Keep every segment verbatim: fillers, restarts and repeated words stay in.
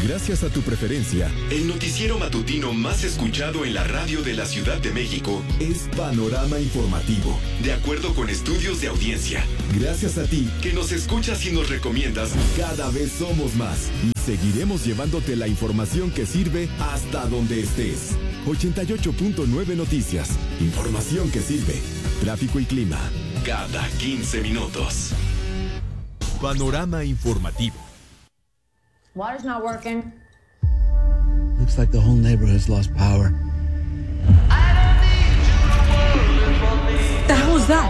Gracias a tu preferencia, el noticiero matutino más escuchado en la radio de la Ciudad de México es Panorama Informativo. De acuerdo con estudios de audiencia. Gracias a ti, que nos escuchas y nos recomiendas, cada vez somos más y seguiremos llevándote la información que sirve hasta donde estés. ochenta y ocho punto nueve Noticias. Información que sirve. Tráfico y clima. Cada quince minutos. Panorama Informativo. Water's not working. Looks like the whole neighborhood's lost power. The hell is that?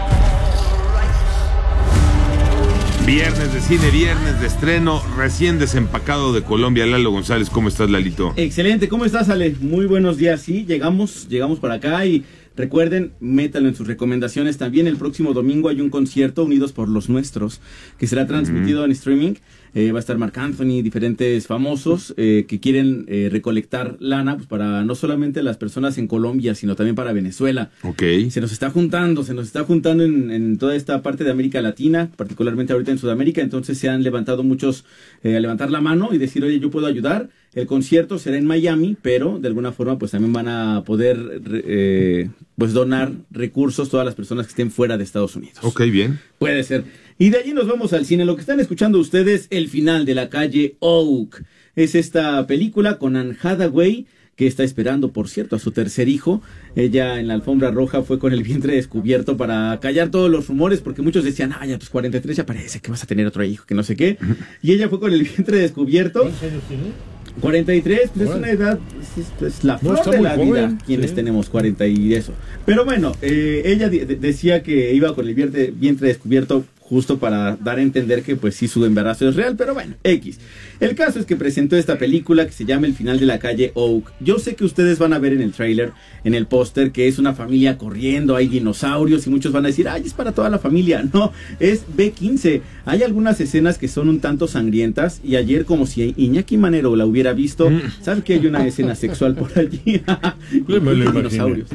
Viernes de cine, viernes de estreno, recién desempacado de Colombia. Lalo González, ¿cómo estás, Lalito? Excelente, ¿cómo estás, Ale? Muy buenos días, sí, llegamos, llegamos para acá y recuerden, métalo en sus recomendaciones. También el próximo domingo hay un concierto, Unidos por los Nuestros, que será transmitido uh-huh. en streaming. Eh, va a estar Marc Anthony, diferentes famosos eh, que quieren eh, recolectar lana pues para no solamente las personas en Colombia, sino también para Venezuela. Okay. Se nos está juntando, se nos está juntando en, en toda esta parte de América Latina, particularmente ahorita en Sudamérica. Entonces se han levantado muchos eh, a levantar la mano y decir, oye, yo puedo ayudar. El concierto será en Miami, pero de alguna forma pues también van a poder eh, pues donar recursos todas las personas que estén fuera de Estados Unidos. Ok, bien. Puede ser. Y de allí nos vamos al cine. Lo que están escuchando ustedes, El final de la calle Oak. Es esta película con Anne Hathaway, que está esperando, por cierto, a su tercer hijo. Ella en la alfombra roja fue con el vientre descubierto para callar todos los rumores, porque muchos decían, ah, ya tus cuarenta y tres ya parece que vas a tener otro hijo, que no sé qué. Y ella fue con el vientre descubierto. ¿Cuántos años tiene? cuarenta y tres, pues bueno, es una edad, es, es la flor no, de la joven, vida, quienes sí. tenemos cuarenta y eso. Pero bueno, eh, ella de, decía que iba con el vientre, vientre descubierto justo para dar a entender que pues sí su embarazo es real, pero bueno, X. El caso es que presentó esta película que se llama El final de la calle Oak. Yo sé que ustedes van a ver en el tráiler, en el póster, que es una familia corriendo, hay dinosaurios y muchos van a decir, ay, es para toda la familia. No, es B quince. Hay algunas escenas que son un tanto sangrientas y ayer, como si Iñaki Manero la hubiera visto, ¿sabe que hay una escena sexual por allí? Me lo dinosaurios.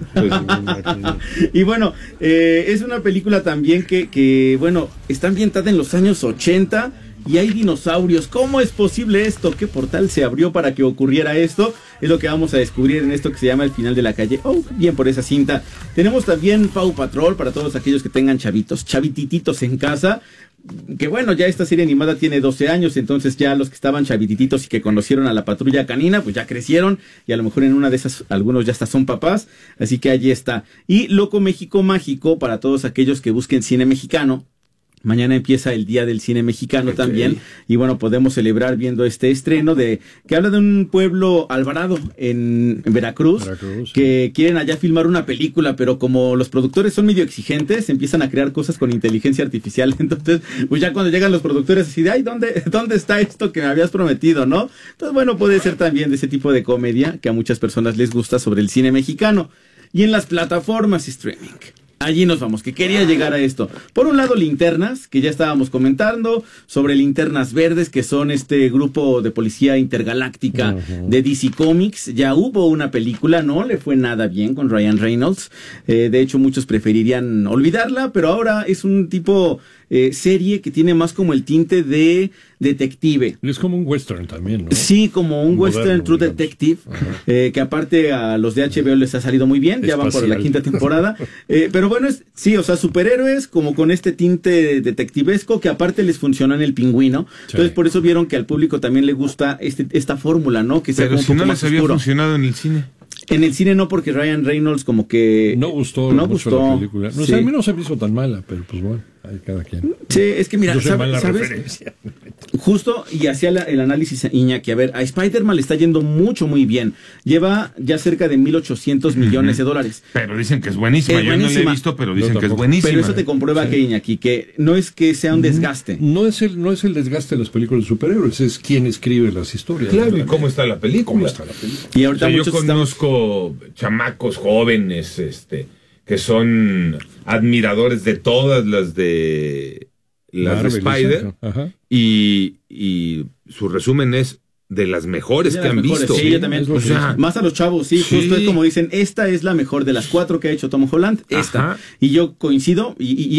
Y bueno, eh, es una película también que, que, bueno, está ambientada en los años ochenta y hay dinosaurios. ¿Cómo es posible esto? ¿Qué portal se abrió para que ocurriera esto? Es lo que vamos a descubrir en esto que se llama El final de la calle. Oh, bien por esa cinta. Tenemos también Paw Patrol para todos aquellos que tengan chavitos, chavitititos en casa. Que bueno, ya esta serie animada tiene doce años, entonces ya los que estaban chavitititos y que conocieron a la patrulla canina, pues ya crecieron y a lo mejor en una de esas algunos ya hasta son papás, así que allí está. Y Loco México Mágico para todos aquellos que busquen cine mexicano. Mañana empieza el Día del Cine Mexicano, okay, también, y bueno, podemos celebrar viendo este estreno de que habla de un pueblo Alvarado en, en Veracruz, Veracruz, que sí. quieren allá filmar una película, pero como los productores son medio exigentes, empiezan a crear cosas con inteligencia artificial, entonces, pues ya cuando llegan los productores así de, ay, ¿dónde, dónde está esto que me habías prometido, no? Entonces, bueno, puede ser también de ese tipo de comedia que a muchas personas les gusta sobre el cine mexicano. Y en las plataformas streaming, allí nos vamos, que quería llegar a esto. Por un lado, Linternas, que ya estábamos comentando, sobre Linternas Verdes, que son este grupo de policía intergaláctica uh-huh. de D C Comics. Ya hubo una película, no le fue nada bien con Ryan Reynolds. Eh, de hecho, muchos preferirían olvidarla, pero ahora es un tipo eh, serie que tiene más como el tinte de detective. Es como un western también, ¿no? Sí, como un, un western moderno, True digamos. Detective, eh, que aparte a los de H B O les ha salido muy bien, ya van por la quinta temporada. Eh, pero bueno, es, sí, o sea, superhéroes como con este tinte detectivesco que aparte les funciona en El Pingüino. Sí. Entonces por eso vieron que al público también le gusta este, esta fórmula, ¿no? Que sea pero un si poco no más les había oscuro. funcionado en el cine. En el cine no, porque Ryan Reynolds como que no gustó, no mucho gustó la película. No, sí. o sea, a mí no se me hizo tan mala, pero pues bueno, hay cada quien. Sí, es que mira, Yo soy ¿sabes? mala ¿sabes? referencia. Justo, y hacía la, el análisis Iñaki, a ver, a Spider-Man le está yendo mucho, muy bien. Lleva ya cerca de mil ochocientos millones de dólares. Pero dicen que es buenísima. Es Yo buenísima. no la he visto, pero dicen Yo que es tampoco. buenísima. Pero eso te comprueba sí. que, Iñaki, que no es que sea un desgaste. No es el, no es el desgaste de las películas de superhéroes, es quien escribe las historias. Claro, ¿y cómo está la película? ¿Cómo está la película? Y ahorita o sea, yo muchos conozco estamos... chamacos jóvenes, este, que son admiradores de todas las de las Marvel, de Spider, Ajá. y, y su resumen es de las mejores de que las han mejores, visto. Sí, yo también. O sea, más a los chavos, sí, sí. justo es como dicen, esta es la mejor de las cuatro que ha hecho Tom Holland, esta. Ajá. Y yo coincido, y, y eso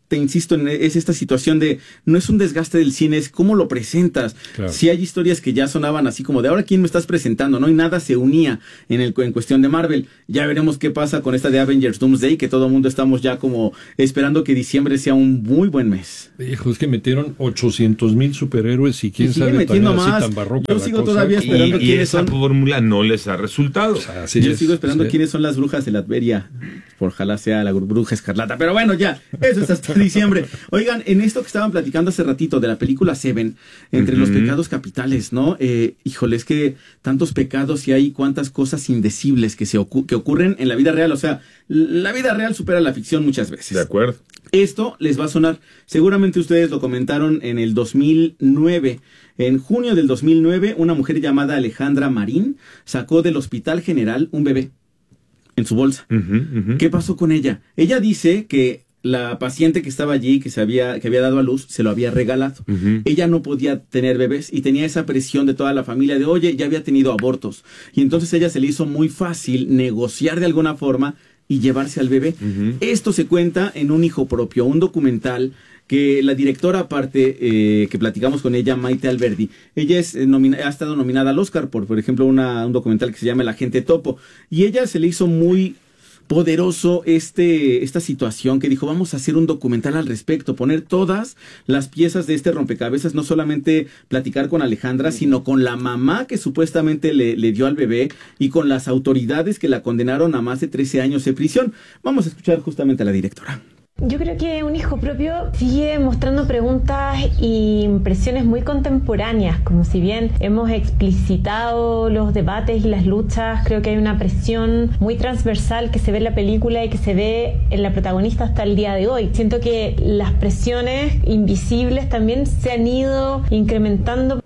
te insisto, en, es esta situación de, no es un desgaste del cine, es cómo lo presentas. Claro. Si hay historias que ya sonaban así como de, ahora quién me estás presentando, ¿no? Y nada se unía en el en cuestión de Marvel. Ya veremos qué pasa con esta de Avengers Doomsday, que todo el mundo estamos ya como esperando que diciembre sea un muy buen mes. Hijo, es que metieron ochocientos mil superhéroes y quién Y sigue sabe metiendo también más. así tan barroca Yo la sigo cosa. todavía Y, esperando y quiénes esa son. fórmula no les ha resultado. O sea, así Yo es, sigo esperando sí. quiénes son las brujas de Latveria. Ojalá sea la bruja escarlata. Pero bueno, ya, eso es hasta diciembre. Oigan, en esto que estaban platicando hace ratito de la película Seven, entre Uh-huh. los pecados capitales, ¿no? Eh, híjole, es que tantos pecados y hay cuantas cosas indecibles que, se ocu- que ocurren en la vida real. O sea, la vida real supera la ficción muchas veces. De acuerdo. Esto les va a sonar, seguramente ustedes lo comentaron en el dos mil nueve. En junio del dos mil nueve, una mujer llamada Alejandra Marín sacó del Hospital General un bebé en su bolsa. Uh-huh, uh-huh. ¿Qué pasó con ella? Ella dice que la paciente que estaba allí, que se había, que había dado a luz, se lo había regalado. Uh-huh. Ella no podía tener bebés y tenía esa presión de toda la familia de, oye, ya había tenido abortos. Y entonces a ella se le hizo muy fácil negociar de alguna forma y llevarse al bebé. Uh-huh. Esto se cuenta en Un hijo propio, un documental que la directora aparte, eh, que platicamos con ella, Maite Alberdi, ella es eh, nomina- ha estado nominada al Oscar por, por ejemplo, una, un documental que se llama El agente topo, y ella se le hizo muy poderoso este esta situación que dijo, vamos a hacer un documental al respecto, poner todas las piezas de este rompecabezas, no solamente platicar con Alejandra, sino con la mamá que supuestamente le, le dio al bebé y con las autoridades que la condenaron a más de trece años de prisión. Vamos a escuchar justamente a la directora. Yo creo que Un hijo propio sigue mostrando preguntas e impresiones muy contemporáneas, como si bien hemos explicitado los debates y las luchas, creo que hay una presión muy transversal que se ve en la película y que se ve en la protagonista hasta el día de hoy. Siento que las presiones invisibles también se han ido incrementando.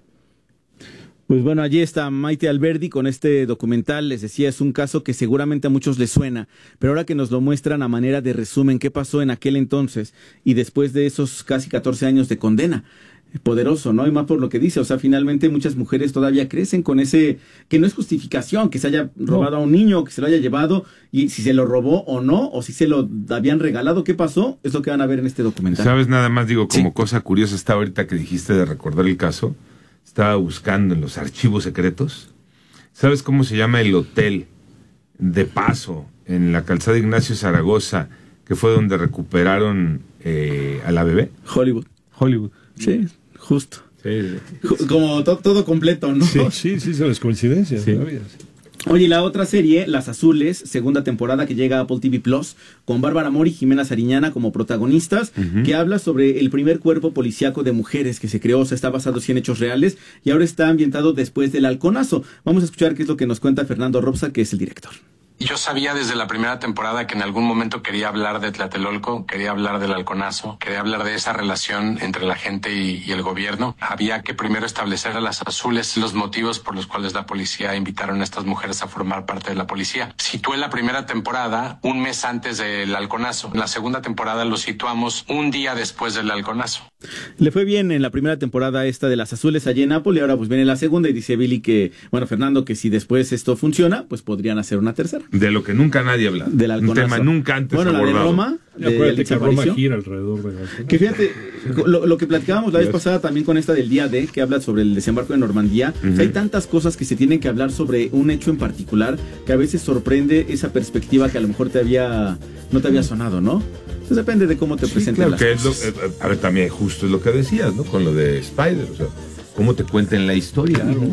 Pues bueno, allí está Maite Alberdi con este documental. Les decía, es un caso que seguramente a muchos les suena, pero ahora que nos lo muestran a manera de resumen, qué pasó en aquel entonces y después de esos casi catorce años de condena. Poderoso, ¿no? Y más por lo que dice, o sea, finalmente muchas mujeres todavía crecen con ese, que no es justificación, que se haya robado a un niño, que se lo haya llevado, y si se lo robó o no, o si se lo habían regalado, ¿qué pasó? Es lo que van a ver en este documental. ¿Sabes? Nada más digo, como Sí. cosa curiosa, está ahorita que dijiste de recordar el caso, estaba buscando en los archivos secretos. ¿Sabes cómo se llama el hotel de Paso en la calzada Ignacio Zaragoza, que fue donde recuperaron eh, a la bebé? Hollywood. Hollywood. Sí, justo. Sí, Ju- Como to- todo completo, ¿no? Sí, sí, sí, son las coincidencias. Sí. ¿no? Oye, la otra serie, Las Azules, segunda temporada que llega a Apple T V Plus, con Bárbara Mori y Jimena Sariñana como protagonistas, Ujú. que habla sobre el primer cuerpo policíaco de mujeres que se creó, o sea, está basado sí en hechos reales, y ahora está ambientado después del Halconazo. Vamos a escuchar qué es lo que nos cuenta Fernando Robsa, que es el director. Yo sabía desde la primera temporada que en algún momento quería hablar de Tlatelolco, quería hablar del Halconazo, quería hablar de esa relación entre la gente y, y el gobierno. Había que primero establecer a las azules los motivos por los cuales la policía invitaron a estas mujeres a formar parte de la policía. Situé la primera temporada un mes antes del Halconazo. En la segunda temporada lo situamos un día después del Halconazo. Le fue bien en la primera temporada esta de Las Azules allí en Apple, y ahora pues viene la segunda, y dice Billy que, bueno, Fernando, que si después esto funciona, pues podrían hacer una tercera. De lo que nunca nadie habla. Del Un Halconazo. tema nunca antes Bueno, la de abordado. Roma, Y de acuérdate Yalitza que Roma Aparicio. gira alrededor de la... Que fíjate, lo, lo que platicábamos la vez Yes. pasada también con esta del día D, que habla sobre el desembarco de Normandía. Ujú. O sea, hay tantas cosas que se tienen que hablar sobre un hecho en particular que a veces sorprende esa perspectiva que a lo mejor te había no te había sonado, ¿no? Entonces depende de cómo te Sí, presenten claro, las que es lo, cosas. eh, a ver, también justo es lo que decías, ¿no? Con lo de Spider, o sea, cómo te cuenten la historia, ¿no?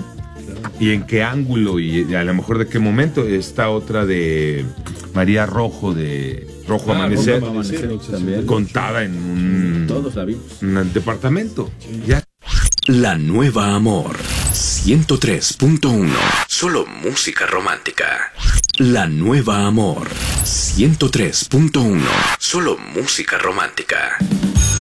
Y en qué ángulo, y, y a lo mejor de qué momento. Esta otra de María Rojo, de Rojo Ah, Amanecer, Rojo Amanecer, también. contada en un, Todos la vimos. un departamento. Ya. La Nueva Amor ciento tres punto uno. Solo música romántica. La Nueva Amor ciento tres punto uno. Solo música romántica.